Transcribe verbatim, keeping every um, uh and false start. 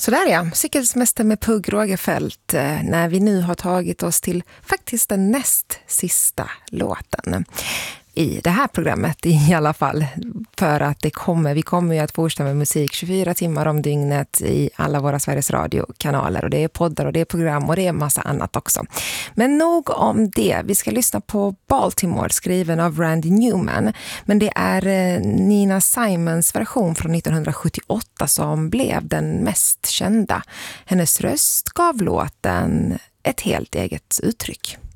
Så där ja, cykelsemester med Pugh Rogefeldt när vi nu har tagit oss till faktiskt den näst sista låten i det här programmet i alla fall, för att det kommer, vi kommer ju att fortsätta med musik tjugofyra timmar om dygnet i alla våra Sveriges Radio-kanaler, och det är poddar och det är program och det är massa annat också. Men nog om det, vi ska lyssna på Baltimore skriven av Randy Newman, men det är Nina Simons version från nittonhundrasjuttioåtta som blev den mest kända. Hennes röst gav låten ett helt eget uttryck.